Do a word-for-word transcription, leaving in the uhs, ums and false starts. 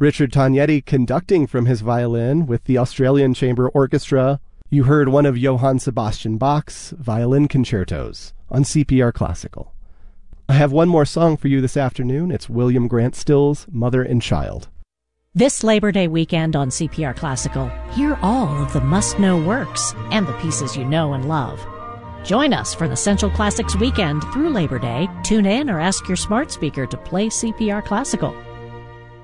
Richard Tognetti conducting from his violin with the Australian Chamber Orchestra. You heard one of Johann Sebastian Bach's violin concertos on C P R Classical. I have one more song for you this afternoon. It's William Grant Still's Mother and Child. This Labor Day weekend on C P R Classical, hear all of the must-know works and the pieces you know and love. Join us for the Central Classics weekend through Labor Day. Tune in or ask your smart speaker to play C P R Classical.